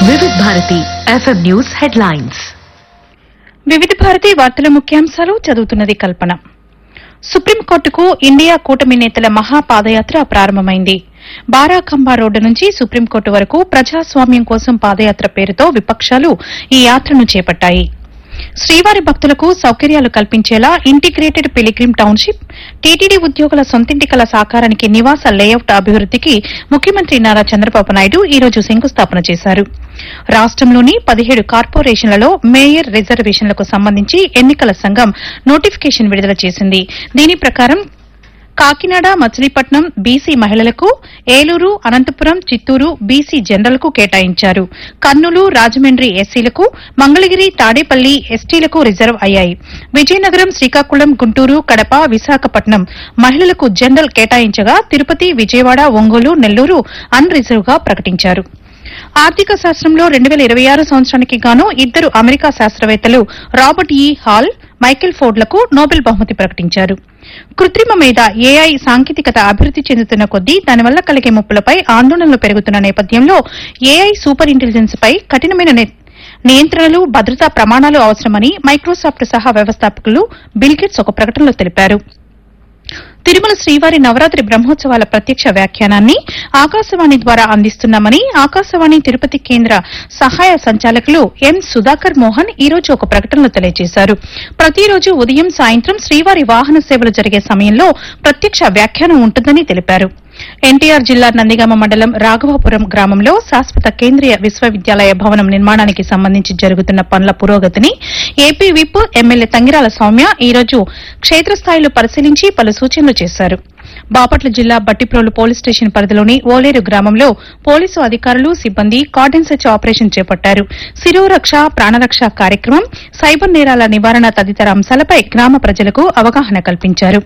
వివిధ Bharati FM news headlines. వివిధ భారతి వార్తల ముఖ్యాంశాలు చదువుతున్నది కల్పన. సుప్రీంకోర్టుకు ఇండియా కూటమి నేతల మహాపాదయాత్ర ప్రారంభమైంది. బారాఖంబా రోడ్డు నుంచి సుప్రీంకోర్టు వరకు ప్రజాస్వామ్యం కోసం పాదయాత్ర పేరుతో విపక్షాలు ఈ యాత్రను చేపట్టాయి. శ్రీవారి భక్తులకు సౌకర్యాలు కల్పించేలా ఇంటిగ్రేటెడ్ పిలిగ్రిమ్ టౌన్షిప్, టీటీడీ ఉద్యోగుల సొంతింటి కల సాకారానికి నివాస లేఅవుట్ అభివృద్దికి ముఖ్యమంత్రి నారా చంద్రబాబు నాయుడు ఈ రోజు శంకుస్థాపన చేశారు. రాష్టంలోని 17 కార్పొరేషన్లలో మేయర్ రిజర్వేషన్లకు సంబంధించి ఎన్నికల సంఘం నోటిఫికేషన్ విడుదల చేసింది. దీని ప్రకారం కాకినాడ, మచిలీపట్నం బీసీ మహిళలకు, ఏలూరు, అనంతపురం, చిత్తూరు బీసీ జనరల్కు కేటాయించారు. కర్నూలు, రాజమండ్రి ఎస్సీలకు, మంగళగిరి, తాడేపల్లి ఎస్టీలకు రిజర్వ్ అయ్యాయి. విజయనగరం, శ్రీకాకుళం, గుంటూరు, కడప, విశాఖపట్నం మహిళలకు జనరల్ కేటాయించగా తిరుపతి, విజయవాడ, ఒంగోలు, నెల్లూరు అన్ రిజర్వ్ గా ప్రకటించారు. ఆర్థిక శాస్త్రంలో 2026 సంవత్సరానికి గాను ఇద్దరు అమెరికా శాస్త్రవేత్తలు రాబర్ట్ ఈ హాల్, మైకేల్ ఫోర్డ్లకు నోబెల్ బహుమతి ప్రకటించారు. కృత్రిమ మేధ ఏఐ సాంకేతికత అభివృద్ది చెందుతున్న కొద్దీ దానివల్ల కలిగే ముప్పులపై ఆందోళనలు పెరుగుతున్న నేపథ్యంలో ఏఐ సూపర్ ఇంటెలిజెన్స్ పై కఠినమైన నియంత్రణలు, భద్రతా ప్రమాణాలు అవసరమని మైక్రోసాఫ్ట్ సహా వ్యవస్థాపకులు బిల్ గేట్స్ ఒక ప్రకటనలో తెలిపారు. తిరుమల శ్రీవారి నవరాత్రి బ్రహ్మోత్సవాల ప్రత్యక్ష వ్యాఖ్యానాన్ని ఆకాశవాణి ద్వారా అందిస్తున్నామని ఆకాశవాణి తిరుపతి కేంద్ర సహాయ సంచాలకులు ఎం సుధాకర్ మోహన్ ఈ రోజు ఒక ప్రకటనలో తెలియజేశారు. ప్రతిరోజు ఉదయం, సాయంత్రం శ్రీవారి వాహన సేవలు జరిగే సమయంలో ప్రత్యక్ష వ్యాఖ్యానం ఉంటుందని తెలిపారు. ఎన్టీఆర్ జిల్లా నందిగామ మండలం రాఘవాపురం గ్రామంలో శాశ్వత కేంద్రీయ విశ్వవిద్యాలయ భవనం నిర్మాణానికి సంబంధించి జరుగుతున్న పనుల పురోగతిని AP whip MLA Tangirala Soumya ఈ రోజు క్షేత్రస్థాయిలో పరిశీలించి పలు సూచనలు చేశారు. బాపట్ల జిల్లా బట్టిప్రోలు పోలీస్ స్టేషన్ పరిధిలోని ఓలేరు గ్రామంలో పోలీసు అధికారులు, సిబ్బంది కార్డన్ సెర్చ్ ఆపరేషన్ చేపట్టారు. శిరోరక్ష, ప్రాణరక్ష కార్యక్రమం, సైబర్ నేరాల నివారణ తదితర అంశాలపై గ్రామ ప్రజలకు అవగాహన కల్పించారు.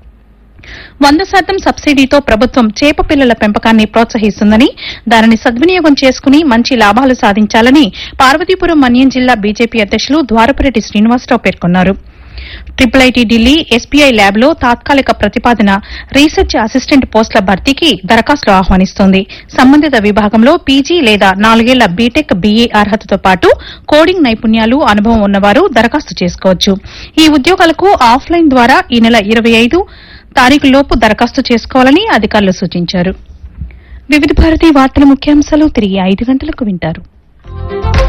100% సబ్సిడీతో ప్రభుత్వం చేప పిల్లల పెంపకాన్ని ప్రోత్సహిస్తుందని, దానిని సద్వినియోగం చేసుకుని మంచి లాభాలు సాధించాలని పార్వతీపురం మన్యం జిల్లా బీజేపీ అధ్యకులు ద్వారపురెడ్డి శ్రీనివాసరావు పేర్కొన్నారు. ఐఐటీ ఢిల్లీ ఎస్బీఐ ల్యాబ్లో తాత్కాలిక ప్రతిపాదన రీసెర్చ్ అసిస్టెంట్ పోస్టుల భర్తీకి దరఖాస్తులు ఆహ్వానిస్తోంది. సంబంధిత విభాగంలో పీజీ లేదా 4 ఏళ్ల బీటెక్, బీఏ అర్హతతో పాటు కోడింగ్ నైపుణ్యాలు, అనుభవం ఉన్నవారు దరఖాస్తు చేసుకోవచ్చు. ఈ ఉద్యోగాలకు ఆఫ్లైన్ ద్వారా ఈ నెల 25 తారీఖులోపు దరఖాస్తు చేసుకోవాలని అధికారులు సూచించారు. వివిధ భారతి వార్తల ముఖ్యాంశాలు తిరిగి 5 గంటలకు వింటారు.